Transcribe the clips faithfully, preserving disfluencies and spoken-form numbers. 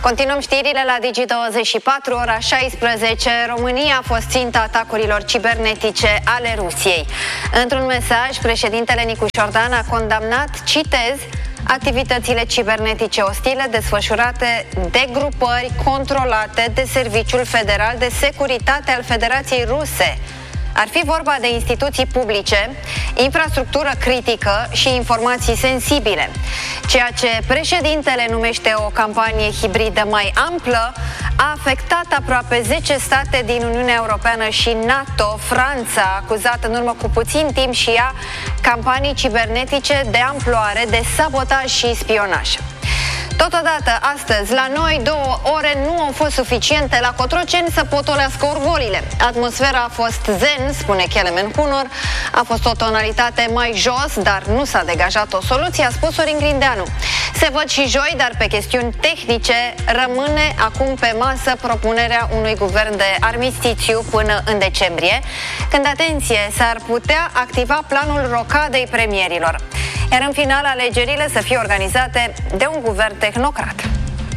Continuăm știrile la Digi douăzeci și patru, ora șaisprezece. România a fost ținta atacurilor cibernetice ale Rusiei. Într-un mesaj, președintele Nicu Șordan a condamnat, citez, activitățile cibernetice ostile desfășurate de grupări controlate de Serviciul Federal de Securitate al Federației Ruse. Ar fi vorba de instituții publice, infrastructură critică și informații sensibile. Ceea ce președintele numește o campanie hibridă mai amplă a afectat aproape zece state din Uniunea Europeană și NATO. Franța a acuzat în urmă cu puțin timp și ea campanii cibernetice de amploare de sabotaj și spionaj. Totodată, astăzi, la noi, două ore nu au fost suficiente la Cotroceni să potolească orgolile. Atmosfera a fost zen, spune Kelemen Hunor, a fost o tonalitate mai jos, dar nu s-a degajat o soluție, a spus Sorin Grindeanu. Se văd și joi, dar pe chestiuni tehnice rămâne acum pe masă propunerea unui guvern de armistițiu până în decembrie, când, atenție, s-ar putea activa planul rocadei premierilor. Iar în final, alegerile să fie organizate de un guvern tehnocrat.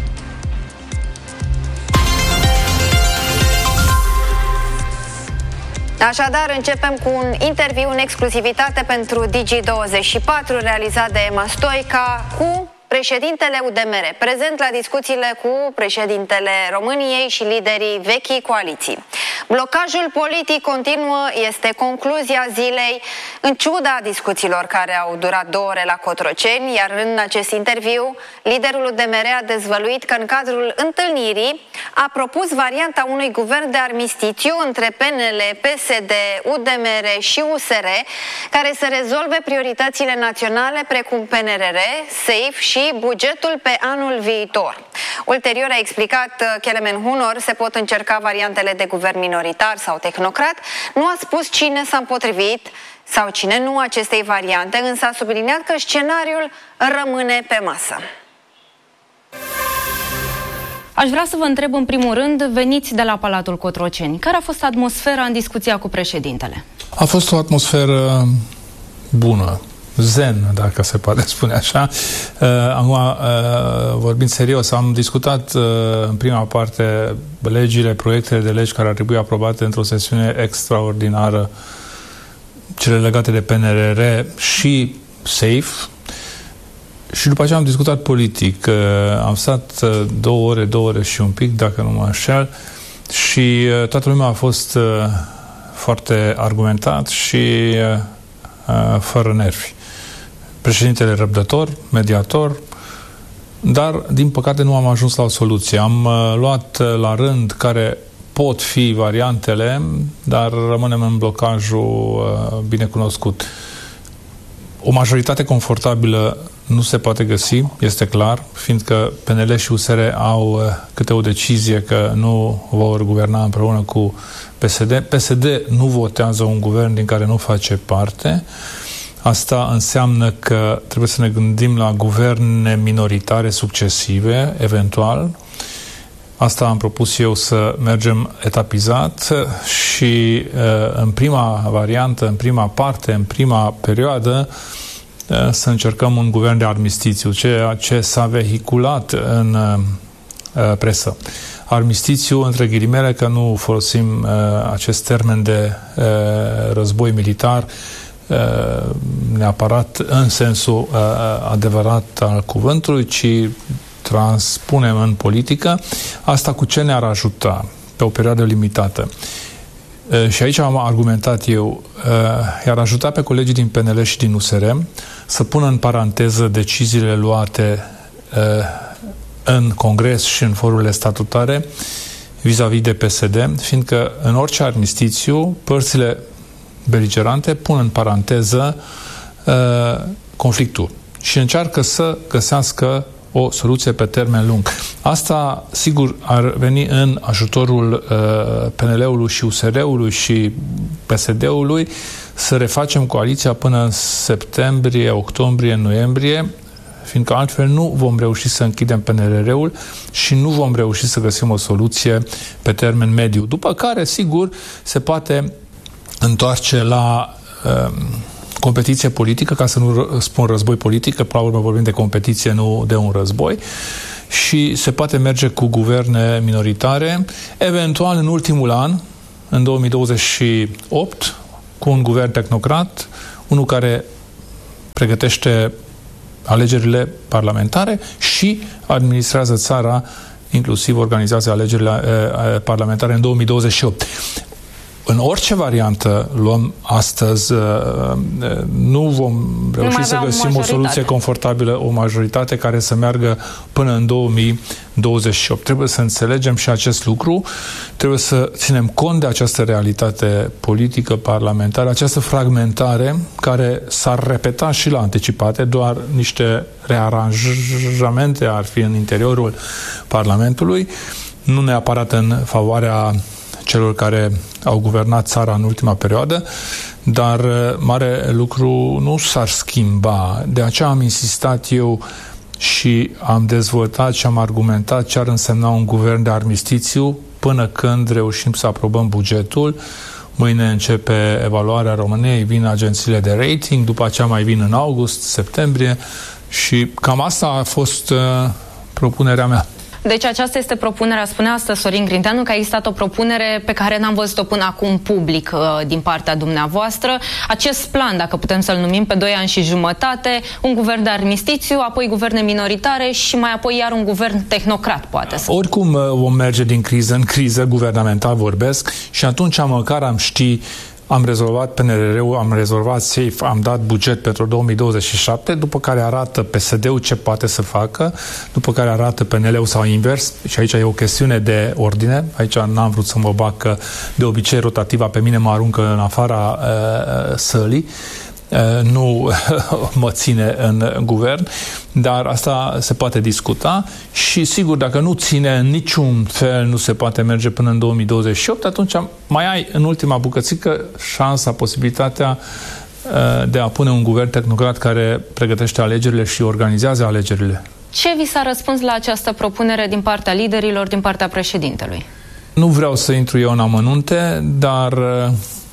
Așadar, începem cu un interviu în exclusivitate pentru Digi douăzeci și patru, realizat de Emma Stoica, cu președintele U D M R, prezent la discuțiile cu președintele României și liderii vechii coaliții. Blocajul politic continuă, este concluzia zilei, în ciuda discuțiilor care au durat două ore la Cotroceni, iar în acest interviu, liderul U D M R a dezvăluit că în cadrul întâlnirii a propus varianta unui guvern de armistițiu între P N L, P S D, U D M R și U S R, care să rezolve prioritățile naționale precum P N R R, SAFE și bugetul pe anul viitor. Ulterior a explicat Kelemen Hunor, se pot încerca variantele de guvern minoritar sau tehnocrat. Nu a spus cine s-a împotrivit sau cine nu acestei variante, însă a subliniat că scenariul rămâne pe masă. Aș vrea să vă întreb în primul rând, veniți de la Palatul Cotroceni. Care a fost atmosfera în discuția cu președintele? A fost o atmosferă bună, zen, dacă se poate spune așa. Uh, acum, uh, vorbind serios, am discutat uh, în prima parte legile, proiectele de legi care ar trebui aprobate într-o sesiune extraordinară, cele legate de P N R R și SAFE. Și după aceea am discutat politic. Uh, am stat uh, două ore, două ore și un pic, dacă nu mă înșel, și uh, toată lumea a fost uh, foarte argumentat și uh, uh, fără nervi. Președintele răbdător, mediator, dar, din păcate, nu am ajuns la o soluție. Am uh, luat uh, la rând care pot fi variantele, dar rămânem în blocajul uh, binecunoscut. O majoritate confortabilă nu se poate găsi, este clar, fiindcă P N L și U S R au uh, câte o decizie că nu vor guverna împreună cu P S D. P S D nu votează un guvern din care nu face parte. Asta înseamnă că trebuie să ne gândim la guverne minoritare succesive, eventual. Asta am propus eu, să mergem etapizat și în prima variantă, în prima parte, în prima perioadă, să încercăm un guvern de armistițiu, ceea ce s-a vehiculat în presă. Armistițiu, între ghilimele, că nu folosim acest termen de război militar neapărat în sensul uh, adevărat al cuvântului, ci transpunem în politică. Asta cu ce ne-ar ajuta pe o perioadă limitată? Uh, și aici am argumentat eu, uh, i-ar ajuta pe colegii din P N L și din U S R să pună în paranteză deciziile luate uh, în Congres și în forurile statutare vis-a-vis de P S D, fiindcă în orice armistițiu, părțile beligerante pun în paranteză uh, conflictul și încearcă să găsească o soluție pe termen lung. Asta, sigur, ar veni în ajutorul uh, P N L-ului și U S R-ului și P S D-ului să refacem coaliția până în septembrie, octombrie, noiembrie, fiindcă altfel nu vom reuși să închidem P N R R-ul și nu vom reuși să găsim o soluție pe termen mediu. După care, sigur, se poate întoarce la uh, competiție politică, ca să nu spun război politic, că până la urmă vorbim de competiție, nu de un război. și se poate merge cu guverne minoritare, eventual în ultimul an, în două mii douăzeci și opt, cu un guvern tehnocrat, unul care pregătește alegerile parlamentare și administrează țara, inclusiv organizează alegerile uh, parlamentare în două mii douăzeci și opt. În orice variantă luăm astăzi, nu vom reuși nu să găsim o, o soluție confortabilă, o majoritate care să meargă până în două mii douăzeci și opt. Trebuie să înțelegem și acest lucru, trebuie să ținem cont de această realitate politică parlamentară, această fragmentare care s-ar repeta și la anticipate, doar niște rearanjamente ar fi în interiorul Parlamentului, nu neapărat în favoarea celor care au guvernat țara în ultima perioadă, dar mare lucru nu s-ar schimba. De aceea am insistat eu și am dezvoltat și am argumentat ce ar însemna un guvern de armistițiu până când reușim să aprobăm bugetul. Mâine începe evaluarea României, vin agențiile de rating, după aceea mai vin în august, septembrie și cam asta a fost uh, propunerea mea. Deci aceasta este propunerea, spunea astăzi Sorin Grindeanu, că a existat o propunere pe care n-am văzut-o până acum public uh, din partea dumneavoastră. Acest plan, dacă putem să-l numim, pe doi ani și jumătate, un guvern de armistițiu, apoi guverne minoritare și mai apoi iar un guvern tehnocrat, poate să. Oricum uh, vom merge din criză în criză, guvernamental vorbesc, și atunci măcar am ști. Am rezolvat P N R R-ul, am rezolvat SAFE, am dat buget pentru două mii douăzeci și șapte, după care arată P S D-ul ce poate să facă, după care arată P N L-ul sau invers, și aici e o chestiune de ordine, aici n-am vrut să mă bag că de obicei rotativa pe mine mă aruncă în afara uh, sălii, uh, nu mă ține în guvern, dar asta se poate discuta și sigur, dacă nu ține în niciun fel, nu se poate merge până în două mii douăzeci și opt, atunci mai ai în ultima bucățică șansa, posibilitatea uh, de a pune un guvern tehnocrat care pregătește alegerile și organizează alegerile. Ce vi s-a răspuns la această propunere din partea liderilor, din partea președintelui? Nu vreau să intru eu în amănunte, dar uh,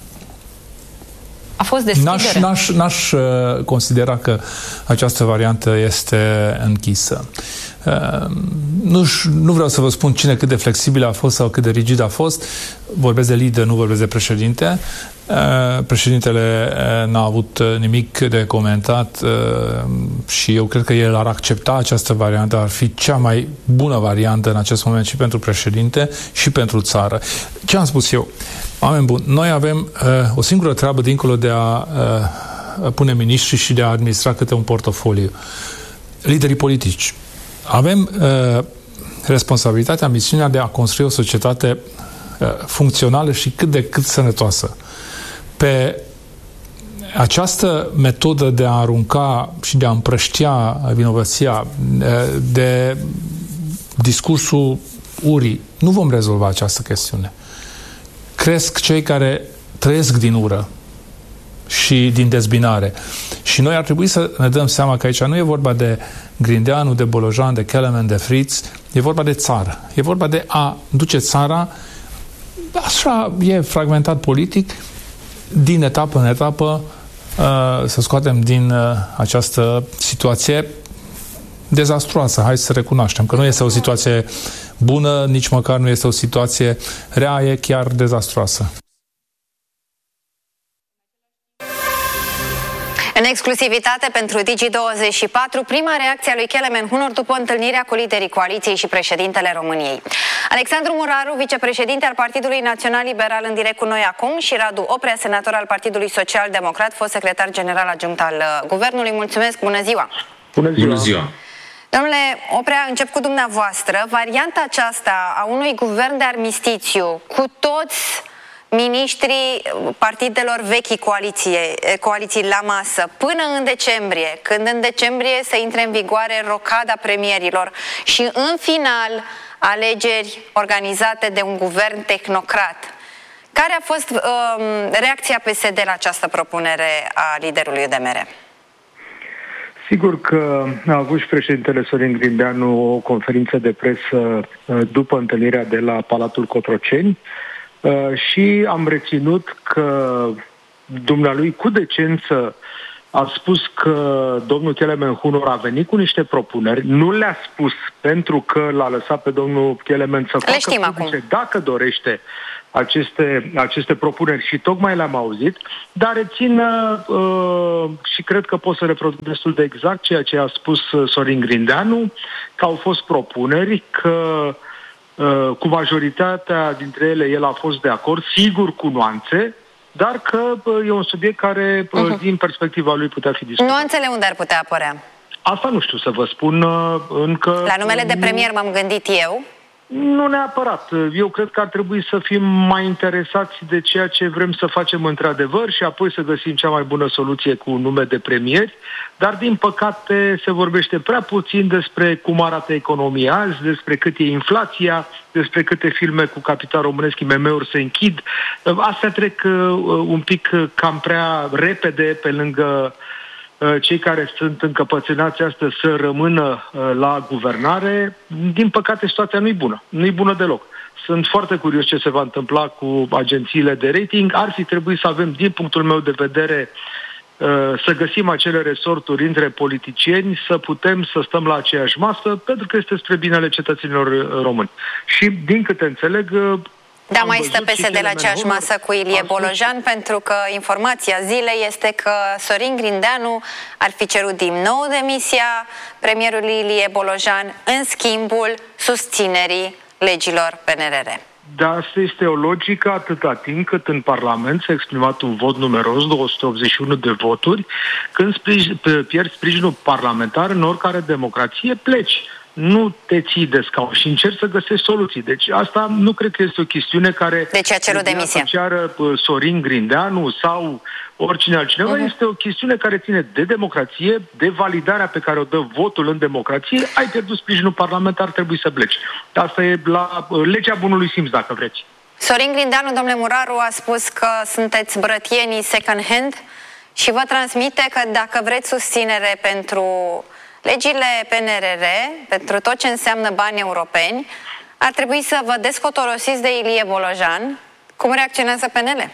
a fost deschidere. N-aș, n-aș, n-aș uh, considera că această variantă este închisă. Uh, nu, nu vreau să vă spun cine cât de flexibil a fost sau cât de rigid a fost. Vorbesc de lider, nu vorbesc de președinte. Uh, președintele uh, n-a avut uh, nimic de comentat uh, și eu cred că el ar accepta această variantă, ar fi cea mai bună variantă în acest moment și pentru președinte și pentru țară. Ce am spus eu? Oameni buni, noi avem uh, o singură treabă dincolo de a uh, pune miniștri și de a administra câte un portofoliu. Liderii politici. Avem uh, responsabilitatea, misiunea de a construi o societate uh, funcțională și cât de cât sănătoasă. Pe această metodă de a arunca și de a împrăștia vinovăția, uh, de discursul urii, nu vom rezolva această chestiune. Cresc cei care trăiesc din ură și din dezbinare. Și noi ar trebui să ne dăm seama că aici nu e vorba de Grindeanu, de Bolojan, de Kelemen, de Fritz, e vorba de țară. E vorba de a duce țara, așa e fragmentat politic, din etapă în etapă, să scoatem din această situație dezastruoasă. Hai să recunoaștem că nu este o situație bună, nici măcar nu este o situație rea, e chiar dezastruoasă. În exclusivitate pentru Digi douăzeci și patru, prima reacție a lui Kelemen Hunor după întâlnirea cu liderii coaliției și președintele României. Alexandru Muraru, vicepreședinte al Partidului Național Liberal în direct cu noi acum, și Radu Oprea, senator al Partidului Social Democrat, fost secretar general adjunct al Guvernului. Mulțumesc, bună ziua! Bună ziua! Bună ziua. Domnule Oprea, încep cu dumneavoastră. Varianta aceasta a unui guvern de armistițiu cu toți miniștrii partidelor vechi coaliție, coaliții la masă până în decembrie, când în decembrie se intre în vigoare rocada premierilor și în final alegeri organizate de un guvern tehnocrat. Care a fost um, reacția P S D la această propunere a liderului U D M R? Sigur că a avut și președintele Sorin Grindeanu o conferință de presă după întâlnirea de la Palatul Cotroceni și am reținut că dumnealui cu decență a spus că domnul Kelemen Hunor a venit cu niște propuneri, nu le-a spus pentru că l-a lăsat pe domnul Kelemen să facă publice dacă dorește aceste, aceste propuneri și tocmai le-am auzit, dar rețin uh, și cred că pot să reproduc destul de exact ceea ce a spus Sorin Grindeanu, că au fost propuneri, că uh, cu majoritatea dintre ele el a fost de acord, sigur cu nuanțe, dar că uh, e un subiect care, uh-huh. din perspectiva lui, putea fi discutat. Nuanțele unde ar putea apărea? Asta nu știu să vă spun uh, încă... La numele de premier m-am gândit eu. Nu neapărat. Eu cred că ar trebui să fim mai interesați de ceea ce vrem să facem într-adevăr și apoi să găsim cea mai bună soluție cu nume de premieri, dar din păcate se vorbește prea puțin despre cum arată economia azi, despre cât e inflația, despre câte filme cu capital românesc, I M M-uri se închid. Astea trec un pic cam prea repede pe lângă cei care sunt încăpățânați astăzi să rămână la guvernare. Din păcate, situația nu e bună. Nu e bună deloc. Sunt foarte curios ce se va întâmpla cu agențiile de rating. Ar fi trebuit să avem, din punctul meu de vedere, să găsim acele resorturi între politicieni, să putem să stăm la aceeași masă, pentru că este spre binele cetățenilor români. Și, din câte înțeleg, da, mai stă P S D la aceeași masă cu Ilie Bolojan, pentru că informația zilei este că Sorin Grindeanu ar fi cerut din nou demisia premierului Ilie Bolojan în schimbul susținerii legilor P N R R. Da, asta este o logică atâta timp cât în Parlament s-a exprimat un vot numeros, două sute optzeci și unu de voturi, când sprij- pierzi sprijinul parlamentar în oricare democrație, pleci. Nu te ții de scaun și încerci să găsești soluții. Deci asta nu cred că este o chestiune care... Deci a cerut demisia. Să ceară Sorin Grindeanu sau oricine altcineva. Uh-huh. Este o chestiune care ține de democrație, de validarea pe care o dă votul în democrație. Ai pierdut sprijinul parlamentar, trebuie să pleci. Asta e la legea bunului simț, dacă vreți. Sorin Grindeanu, domnule Muraru, a spus că sunteți brătienii second hand și vă transmite că dacă vreți susținere pentru legile P N R R, pentru tot ce înseamnă bani europeni, ar trebui să vă descotorosiți de Ilie Bolojan. Cum reacționează P N L?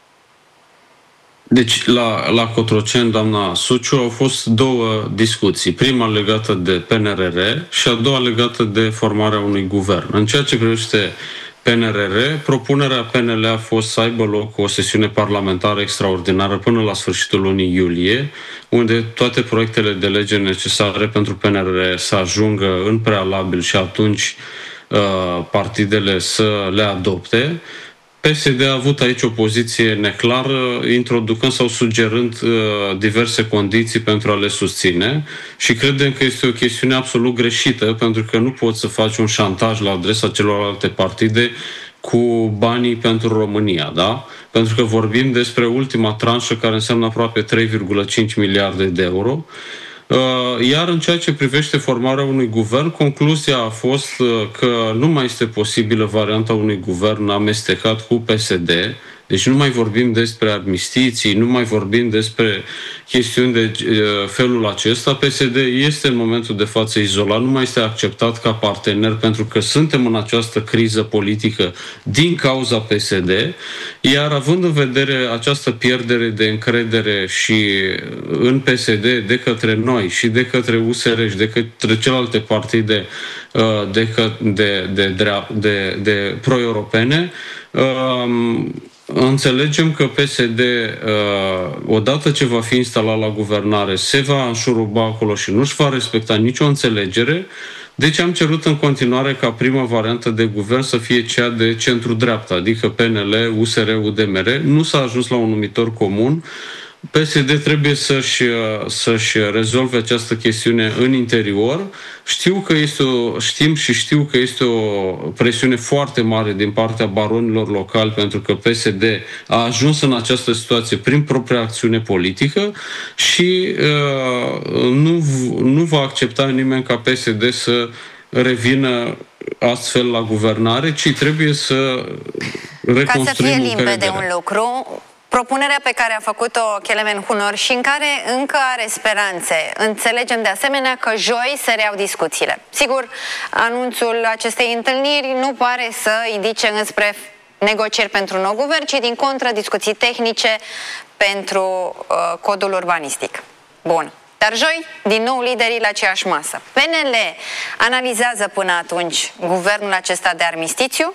Deci, la, la Cotroceni, doamna Suciu, au fost două discuții. Prima legată de P N R R și a doua legată de formarea unui guvern. În ceea ce privește P N R R, propunerea P N L a fost să aibă loc o sesiune parlamentară extraordinară până la sfârșitul lunii iulie, unde toate proiectele de lege necesare pentru P N R R să ajungă în prealabil și atunci uh, partidele să le adopte. P S D a avut aici o poziție neclară, introducând sau sugerând uh, diverse condiții pentru a le susține și credem că este o chestiune absolut greșită, pentru că nu poți să faci un șantaj la adresa celorlalte partide cu banii pentru România, da? Pentru că vorbim despre ultima tranșă care înseamnă aproape trei virgulă cinci miliarde de euro. Iar în ceea ce privește formarea unui guvern, concluzia a fost că nu mai este posibilă varianta unui guvern amestecat cu P S D. Deci nu mai vorbim despre armistiții, nu mai vorbim despre chestiuni de felul acesta. P S D este în momentul de față izolat, nu mai este acceptat ca partener pentru că suntem în această criză politică din cauza P S D, iar având în vedere această pierdere de încredere și în P S D de către noi și de către U S R și de către celelalte partide de, de, de, de, de, de pro-europene, înțelegem că P S D, odată ce va fi instalat la guvernare, se va înșuruba acolo și nu-și va respecta nicio înțelegere. Deci am cerut în continuare ca prima variantă de guvern să fie cea de centru-dreapta, adică P N L, U S R, U D M R. Nu s-a ajuns la un numitor comun. P S D trebuie să-și, să-și rezolve această chestiune în interior. Știu că este o, știm și știu că este o presiune foarte mare din partea baronilor locali, pentru că P S D a ajuns în această situație prin propria acțiune politică și uh, nu, nu va accepta nimeni ca P S D să revină astfel la guvernare, ci trebuie să reconstruim. Ca să fie limpede un lucru, propunerea pe care a făcut-o Kelemen Hunor și în care încă are speranțe. Înțelegem de asemenea că joi se reau discuțiile. Sigur, anunțul acestei întâlniri nu pare să indice înspre negocieri pentru un nou guvern, ci din contră discuții tehnice pentru uh, codul urbanistic. Bun. Dar joi, din nou liderii la aceeași masă. P N L analizează până atunci guvernul acesta de armistițiu?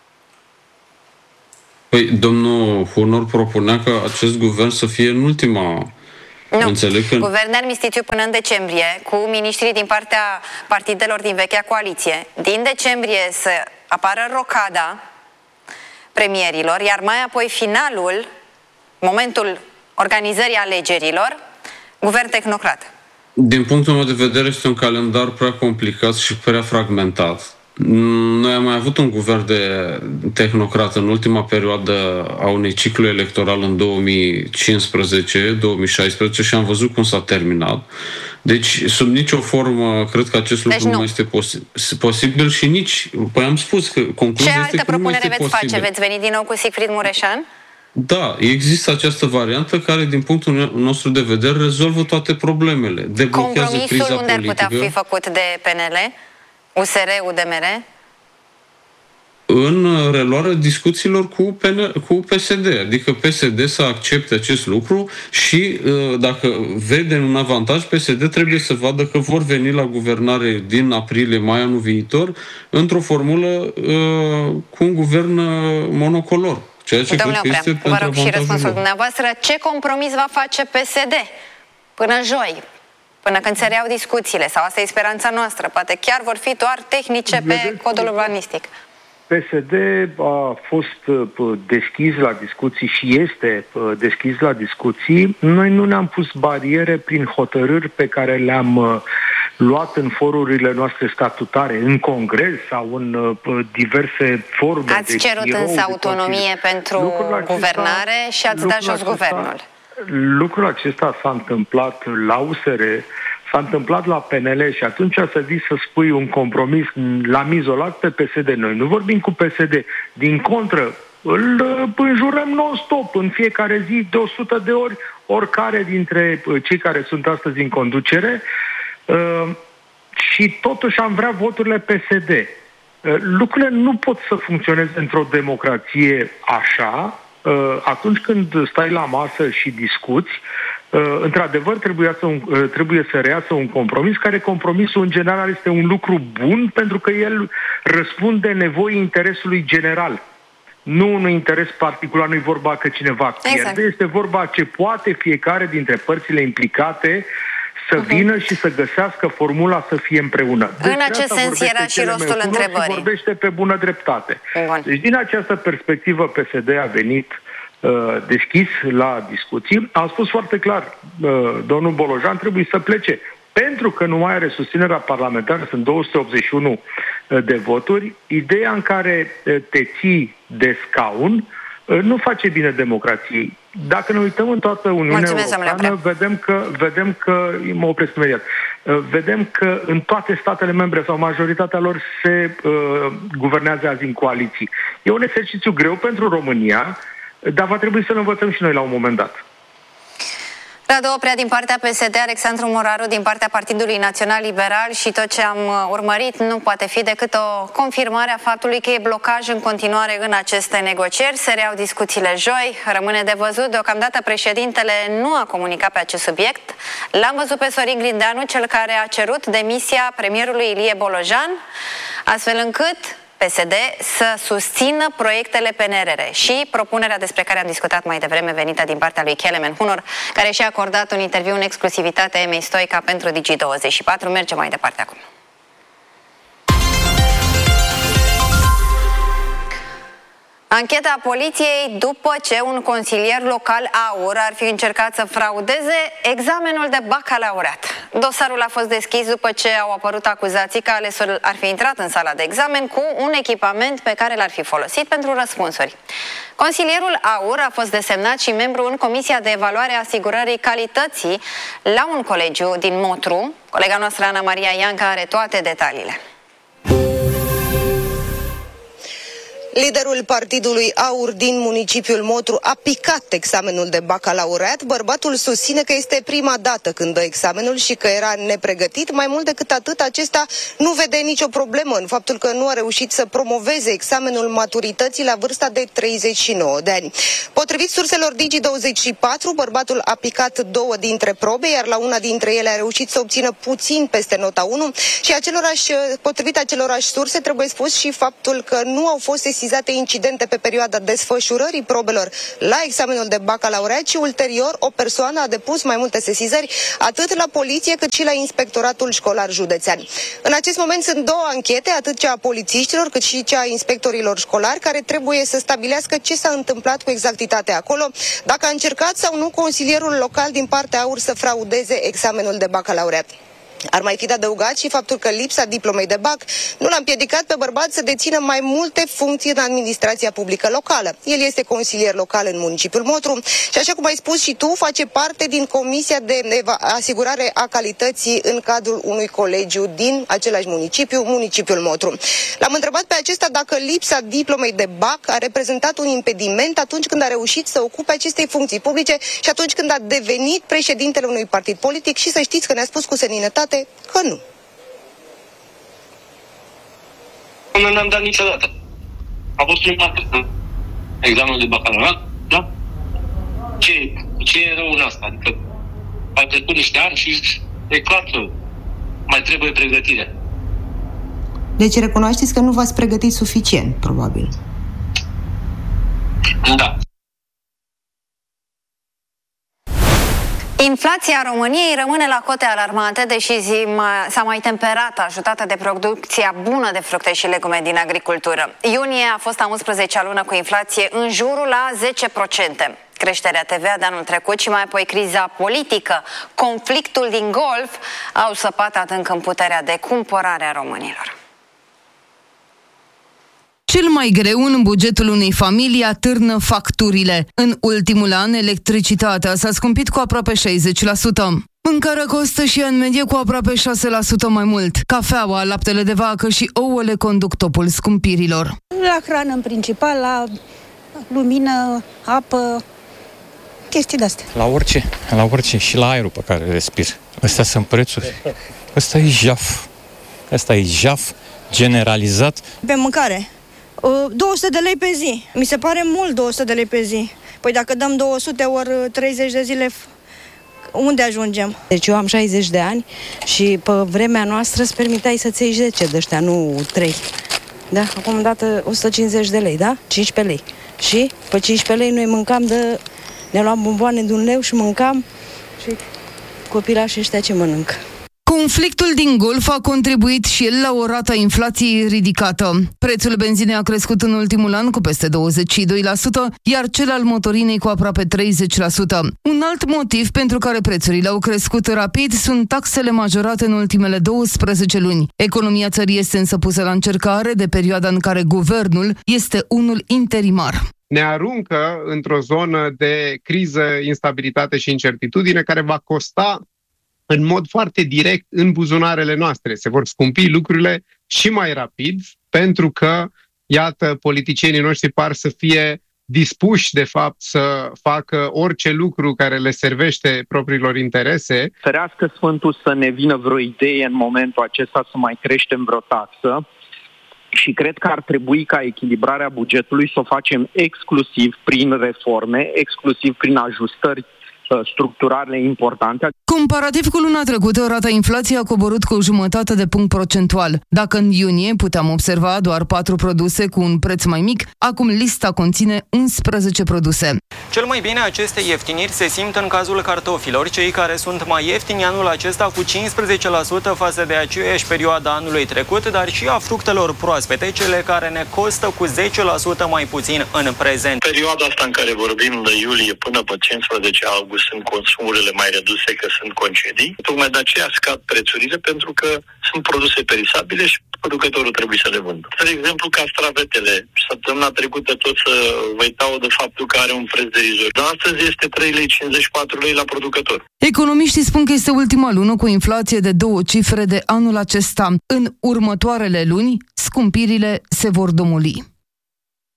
Păi, domnul Hunor propunea ca acest guvern să fie în ultima... Nu. Înțeleg că... Guvern de armistițiu până în decembrie, cu miniștrii din partea partidelor din vechea coaliție. Din decembrie să apară rocada premierilor, iar mai apoi finalul, momentul organizării alegerilor, guvern tehnocrat. Din punctul meu de vedere este un calendar prea complicat și prea fragmentat. Noi am mai avut un guvern de tehnocrat în ultima perioadă a unui ciclu electoral în două mii cincisprezece două mii șaisprezece și am văzut cum s-a terminat. Deci, sub nicio formă, cred că acest lucru deci nu. nu este posi- posibil și nici, păi am spus că concluzia Ce este altă că nu este propunere veți posibil. face? Veți veni din nou cu Sigfrid Mureșan? Da, există această variantă care, din punctul nostru de vedere, rezolvă toate problemele. Deblochează criza Compromisul unde ar putea politică. fi făcut de P N L, U S R, U D M R? În reluarea discuțiilor cu, P N, cu P S D. Adică P S D să accepte acest lucru și dacă vede un avantaj, P S D trebuie să vadă că vor veni la guvernare din aprilie-mai anul viitor într-o formulă cu un guvern monocolor. Ceea ce Domnule cred că Oprea, este vă rog și răspunsul lor. dumneavoastră. Ce compromis va face P S D până joi? Până când se reau discuțiile, sau asta e speranța noastră, poate chiar vor fi doar tehnice pe codul urbanistic. P S D a fost deschis la discuții și este deschis la discuții. Noi nu ne-am pus bariere prin hotărâri pe care le-am luat în forurile noastre statutare, în congres sau în diverse forme. Ați cerut însă autonomie pentru guvernare și ați dat jos guvernul. Lucrul acesta s-a întâmplat la U S R, s-a întâmplat la P N L și atunci să vii să spui un compromis, l-am izolat pe P S D. Noi nu vorbim cu P S D. Din contră, îl înjurăm non-stop în fiecare zi de o sută de ori oricare dintre cei care sunt astăzi în conducere și totuși am vrea voturile P S D. Lucrurile nu pot să funcționeze într-o democrație așa. Atunci când stai la masă și discuți, într-adevăr trebuie să, un, trebuie să reiasă un compromis, care compromisul în general este un lucru bun pentru că el răspunde nevoii interesului general. Nu unui interes particular, nu-i vorba că cineva pierde, exact. Este vorba ce poate fiecare dintre părțile implicate să vină uh-huh. și să găsească formula să fie împreună. În Despre acest sens era și rostul întrebării. Și vorbește pe bună dreptate. Bun. Deci din această perspectivă P S D a venit uh, deschis la discuții. Am spus foarte clar, uh, domnul Bolojan trebuie să plece. Pentru că nu mai are susținerea parlamentară, sunt două sute optzeci și unu de voturi, ideea în care te ții de scaun nu face bine democrației. Dacă ne uităm în toată Uniunea Mulțumesc, Europeană, vedem că, vedem că, mă opresc imediat, vedem că în toate statele membre sau majoritatea lor se uh, guvernează azi în coaliții. E un exercițiu greu pentru România, dar va trebui să-l învățăm și noi la un moment dat. Radu Oprea din partea P S D, Alexandru Moraru din partea Partidului Național Liberal și tot ce am urmărit nu poate fi decât o confirmare a faptului că e blocaj în continuare în aceste negocieri. Se reau discuțiile joi, rămâne de văzut. Deocamdată președintele nu a comunicat pe acest subiect. L-am văzut pe Sorin Grindeanu, cel care a cerut demisia premierului Ilie Bolojan, astfel încât P S D să susțină proiectele P N R R și propunerea despre care am discutat mai devreme, venită din partea lui Kelemen Hunor, care și-a acordat un interviu în exclusivitate Emei Stoica pentru Digi douăzeci și patru. Mergem mai departe acum. Ancheta poliției după ce un consilier local AUR ar fi încercat să fraudeze examenul de bacalaureat. Dosarul a fost deschis după ce au apărut acuzații că alesul ar fi intrat în sala de examen cu un echipament pe care l-ar fi folosit pentru răspunsuri. Consilierul AUR a fost desemnat și membru în Comisia de Evaluare a Asigurării Calității la un colegiu din Motru. Colega noastră Ana Maria Ianca are toate detaliile. Liderul partidului AUR din municipiul Motru a picat examenul de bacalaureat. Bărbatul susține că este prima dată când dă examenul și că era nepregătit. Mai mult decât atât, acesta nu vede nicio problemă în faptul că nu a reușit să promoveze examenul maturității la vârsta de treizeci și nouă de ani. Potrivit surselor Digi douăzeci și patru, bărbatul a picat două dintre probe, iar la una dintre ele a reușit să obțină puțin peste nota unu și acelorași, potrivit acelorași surse trebuie spus și faptul că nu au fost sesizate incidente pe perioada desfășurării probelor la examenul de bacalaureat și ulterior o persoană a depus mai multe sesizări atât la poliție cât și la inspectoratul școlar județean. În acest moment sunt două anchete, atât cea a polițiștilor cât și cea a inspectorilor școlari, care trebuie să stabilească ce s-a întâmplat cu exactitate acolo, dacă a încercat sau nu consilierul local din partea AUR să fraudeze examenul de bacalaureat. Ar mai fi de adăugat și faptul că lipsa diplomei de bac nu l-a împiedicat pe bărbat să dețină mai multe funcții în administrația publică locală. El este consilier local în municipiul Motru și, așa cum ai spus și tu, face parte din Comisia de Asigurare a Calității în cadrul unui colegiu din același municipiu, municipiul Motru. L-am întrebat pe acesta dacă lipsa diplomei de bac a reprezentat un impediment atunci când a reușit să ocupe aceste funcții publice și atunci când a devenit președintele unui partid politic, și să știți că ne-a spus cu seninătate că nu. Nu ne-am dat niciodată. A fost prima dată examenul de bacalaureat, da? Ce, ce e rău în asta? Adică ai trecut niște ani și e clar că mai trebuie pregătire. Deci recunoașteți că nu v-ați pregătit suficient, probabil. Da. Inflația României rămâne la cote alarmante, deși zi s-a mai temperat, ajutată de producția bună de fructe și legume din agricultură. Iunie a fost a unsprezecea lună cu inflație în jurul la zece la sută. Creșterea T V A de anul trecut și mai apoi criza politică, conflictul din Golf, au săpat adânc în puterea de cumpărare a românilor. Cel mai greu în bugetul unei familii atârnă facturile. În ultimul an, electricitatea s-a scumpit cu aproape șaizeci la sută. Mâncarea costă și în medie cu aproape șase la sută mai mult. Cafeaua, laptele de vacă și ouăle conduc topul scumpirilor. La hrană în principal, la lumină, apă, chestii de-astea. La orice, la orice și la aerul pe care îl respir. Astea sunt prețuri. Ăsta e jaf. Ăsta e jaf generalizat. Pe mâncare. două sute de lei pe zi. Mi se pare mult două sute de lei pe zi. Păi dacă dăm două sute ori treizeci de zile, unde ajungem? Deci eu am șaizeci de ani și pe vremea noastră îți permiteai să-ți iei zece de ăștia, nu trei. Da? Acum dată o sută cincizeci de lei, da? cincisprezece lei. Și pe cincisprezece lei noi mâncam de... Ne luam bomboane de un leu și mâncam și copilașii ăștia ce mănâncă. Conflictul din Golf a contribuit și el la o rată a inflației ridicată. Prețul benzinei a crescut în ultimul an cu peste douăzeci și doi la sută, iar cel al motorinei cu aproape treizeci la sută. Un alt motiv pentru care prețurile au crescut rapid sunt taxele majorate în ultimele douăsprezece luni. Economia țării este însă pusă la încercare de perioada în care guvernul este unul interimar. Ne aruncă într-o zonă de criză, instabilitate și incertitudine care va costa în mod foarte direct în buzunarele noastre. Se vor scumpi lucrurile și mai rapid, pentru că, iată, politicienii noștri par să fie dispuși, de fapt, să facă orice lucru care le servește propriilor interese. Ferească Sfântul să ne vină vreo idee în momentul acesta să mai creștem vreo taxă și cred că ar trebui ca echilibrarea bugetului să o facem exclusiv prin reforme, exclusiv prin ajustări structurale importante. Comparativ cu luna trecută, rata inflației a coborât cu o jumătate de punct procentual. Dacă în iunie puteam observa doar patru produse cu un preț mai mic, acum lista conține unsprezece produse. Cel mai bine aceste ieftiniri se simt în cazul cartofilor, cei care sunt mai ieftini anul acesta cu cincisprezece la sută față de aceeași perioadă anului trecut, dar și a fructelor proaspete, cele care ne costă cu zece la sută mai puțin în prezent. Perioada asta în care vorbim de iulie până pe cincisprezece august sunt consumurile mai reduse, că sunt concedii. Tocmai de aceea scad prețurile, pentru că sunt produse perisabile și producătorul trebuie să le vândă. De exemplu, castravetele. Săptămâna trecută tot să vă uitau de faptul că are un preț derizoriu. Dar astăzi este trei lei cincizeci și patru lei la producător. Economiștii spun că este ultima lună cu inflație de două cifre de anul acesta. În următoarele luni, scumpirile se vor domoli.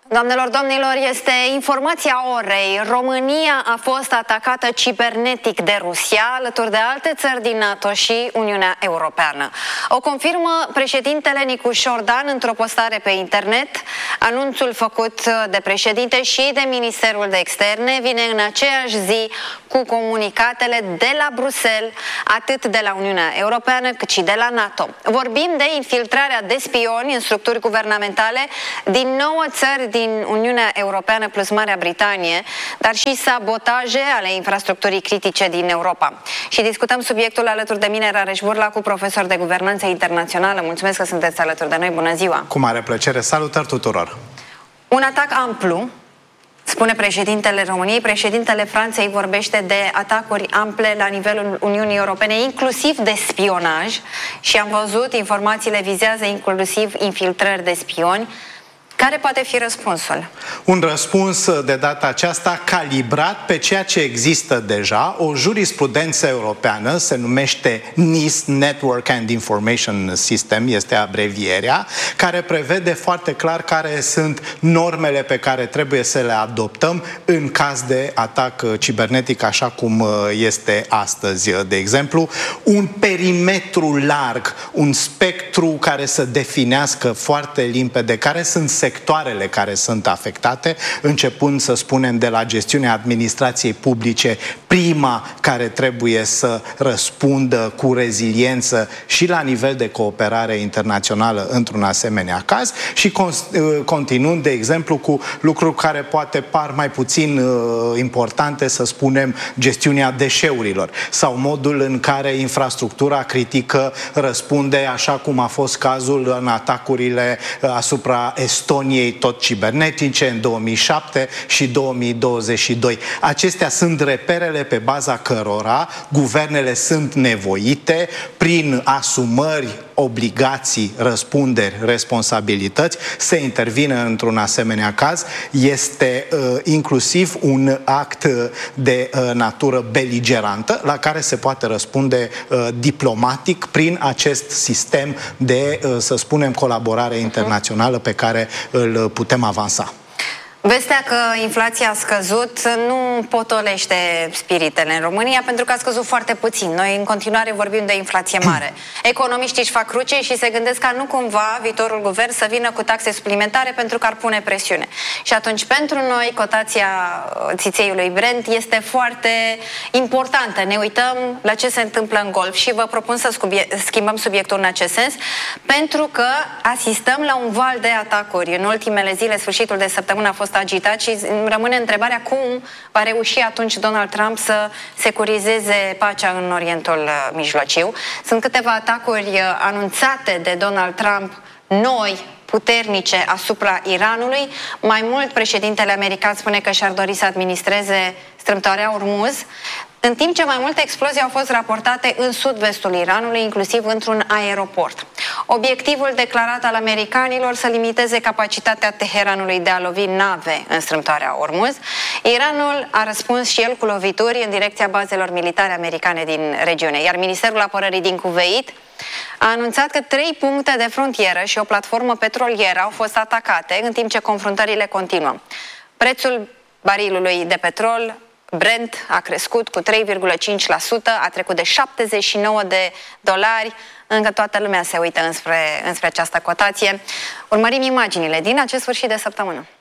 Doamnelor, domnilor, este informația orei. România a fost atacată cibernetic de Rusia, alături de alte țări din NATO și Uniunea Europeană. O confirmă președintele Nicu Șordan într-o postare pe internet. Anunțul făcut de președinte și de Ministerul de Externe vine în aceeași zi cu comunicatele de la Bruxelles, atât de la Uniunea Europeană cât și de la NATO. Vorbim de infiltrarea de spioni în structuri guvernamentale din nouă țări din din Uniunea Europeană plus Marea Britanie, dar și sabotaje ale infrastructurii critice din Europa. Și discutăm subiectul alături de mine, Rareș Burla, cu profesor de guvernanță internațională. Mulțumesc că sunteți alături de noi. Bună ziua! Cu mare plăcere. Salutări tuturor! Un atac amplu, spune președintele României. Președintele Franței vorbește de atacuri ample la nivelul Uniunii Europene, inclusiv de spionaj, și am văzut, informațiile vizează inclusiv infiltrări de spioni. Care poate fi răspunsul? Un răspuns de data aceasta calibrat pe ceea ce există deja. O jurisprudență europeană, se numește NIS, Network and Information System, este abrevierea, care prevede foarte clar care sunt normele pe care trebuie să le adoptăm în caz de atac cibernetic, așa cum este astăzi. De exemplu, un perimetru larg, un spectru care să definească foarte limpede care sunt sectoarele care sunt afectate, începând, să spunem, de la gestiunea administrației publice, prima care trebuie să răspundă cu reziliență și la nivel de cooperare internațională într-un asemenea caz, și continuând, de exemplu, cu lucruri care poate par mai puțin uh, importante, să spunem, gestiunea deșeurilor sau modul în care infrastructura critică răspunde, așa cum a fost cazul în atacurile asupra Estoniei, tot cibernetice, în două mii șapte și două mii douăzeci și doi. Acestea sunt reperele pe baza cărora guvernele sunt nevoite, prin asumări, obligații, răspunderi, responsabilități, să intervină într-un asemenea caz. Este uh, inclusiv un act de uh, natură beligerantă la care se poate răspunde uh, diplomatic prin acest sistem de, uh, să spunem, colaborare internațională pe care îl putem avansa. Vestea că inflația a scăzut nu potolește spiritele în România, pentru că a scăzut foarte puțin. Noi în continuare vorbim de inflație mare. Economiștii își fac cruce și se gândesc ca nu cumva viitorul guvern să vină cu taxe suplimentare pentru că ar pune presiune. Și atunci pentru noi cotația țițeiului Brent este foarte importantă. Ne uităm la ce se întâmplă în Golf și vă propun să schimbăm subiectul în acest sens, pentru că asistăm la un val de atacuri. În ultimele zile, sfârșitul de săptămână a fost agitat și rămâne întrebarea cum va reuși atunci Donald Trump să securizeze pacea în Orientul Mijlociu. Sunt câteva atacuri anunțate de Donald Trump, noi, puternice, asupra Iranului. Mai mult, președintele american spune că și-ar dori să administreze strâmtoarea Ormuz, în timp ce mai multe explozii au fost raportate în sud-vestul Iranului, inclusiv într-un aeroport. Obiectivul declarat al americanilor să limiteze capacitatea Teheranului de a lovi nave în strâmtoarea Ormuz. Iranul a răspuns și el cu lovituri în direcția bazelor militare americane din regiune, iar Ministerul Apărării din Cuveit a anunțat că trei puncte de frontieră și o platformă petrolieră au fost atacate, în timp ce confruntările continuă. Prețul barilului de petrol Brent a crescut cu trei virgulă cinci la sută, a trecut de șaptezeci și nouă de dolari. Încă toată lumea se uită înspre, înspre această cotație. Urmărim imaginile din acest sfârșit de săptămână.